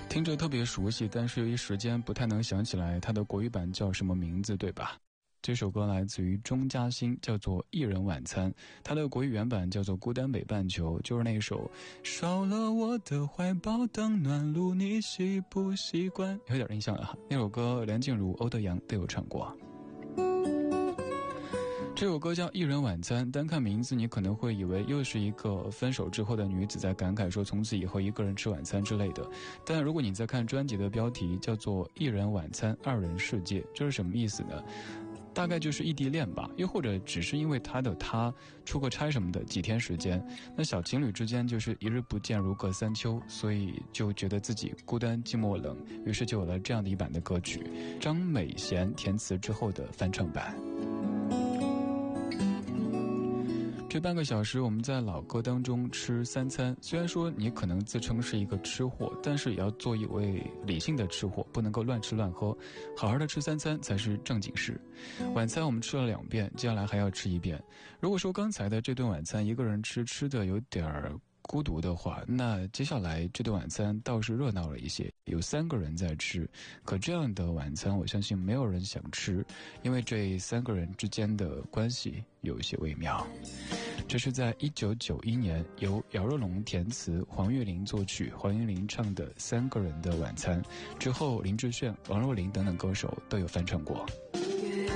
听着特别熟悉，但是一时间不太能想起来它的国语版叫什么名字，对吧？这首歌来自于钟嘉欣，叫做《一人晚餐》，它的国语原版叫做《孤单北半球》，就是那首少了我的怀抱当暖炉，你习不习惯？有点印象了，那首歌梁静茹、欧德阳都有唱过。这首歌叫《一人晚餐》，单看名字你可能会以为又是一个分手之后的女子在感慨说从此以后一个人吃晚餐之类的，但如果你再看专辑的标题叫做《一人晚餐二人世界》，这是什么意思呢？大概就是异地恋吧，又或者只是因为他出个差什么的几天时间，那小情侣之间就是一日不见如隔三秋，所以就觉得自己孤单寂寞冷，于是就有了这样的一版的歌曲，张美贤填词之后的翻唱版。这半个小时我们在老歌当中吃三餐，虽然说你可能自称是一个吃货，但是也要做一位理性的吃货，不能够乱吃乱喝，好好的吃三餐才是正经事。晚餐我们吃了2遍，接下来还要吃1遍。如果说刚才的这顿晚餐一个人吃的有点孤独的话，那接下来这顿晚餐倒是热闹了一些，有3个人在吃。可这样的晚餐我相信没有人想吃，因为这3个人之间的关系有些微妙。这是在1991年由姚若龙填词，黄岳林作曲，黄韵玲唱的《3个人的晚餐》，之后林志炫、王若琳等等歌手都有翻唱过。